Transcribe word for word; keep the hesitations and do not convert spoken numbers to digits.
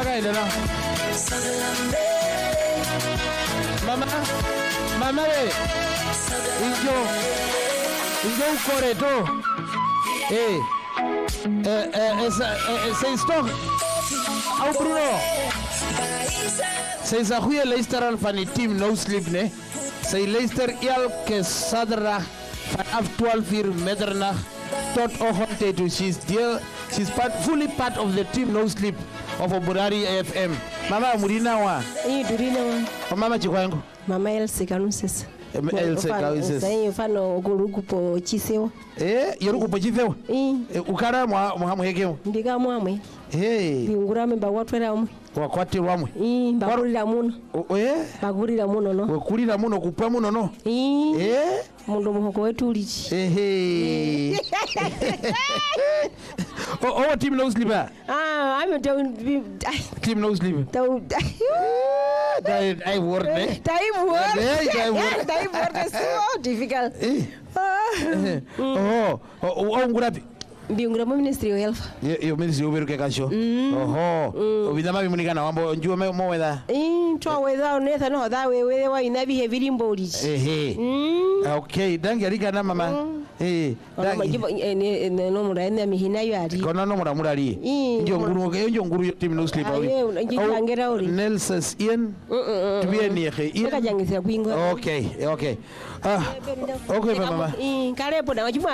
kai dana. Mama, mama we. Injo. Injo ukore to. Eh. Eh eh eh sei sto. Au Bruno. Sei sa huye Leicester al fani team no sleep ne. Sei Leicester ial ke sadra van af twaalf uur middernacht tot ochtend toe. She's dear, she's part, fully part of the team no sleep of Oburari F M. Mama murina wa. Ii durina wa. O mama chikwangu. Mama Elsie Kanuses. Elsie Kanuses. Sai mfano okuruku po chisewa. Eh, yoruku po chisewa. Ii. Ukara mwa mwa hekemo. Ndiga mwamwe. Hey. Bingurame bagwatwera mwe. Wakwati wamwe. Ii, bagurira muno. Eh? Bagurira muno no. Wakurira muno kupwa muno no. Ii. Eh? Mundo muhoko wetu ulichi. Eh. Oh, oh, team no sleep. Ah, I'm a down team no sleep. Down. Dai dai word ne. Dai word. Dai word. Dai word is so difficult. Eh. Oh, oh, ngurapi. Biungura mo ministry of health. Yo ministry of education. Oho. Obidama bimunikana wambo njuo mo weda. Eh, twa weda netha no da we we wa ina bi heavy mboli. Eh eh. Okay, dangi alika na mama. Eh, dangi. Ne no mura ene mihina yo ari. Kona no mura mura ali. Njo nguru ke njo nguru team no sleep awi. Aye, njangera uri. Nelsas Ian. Tubie ni ke. Ka jangisa kwingo. Okay, okay. Ah. Okay mama. Eh, kare po na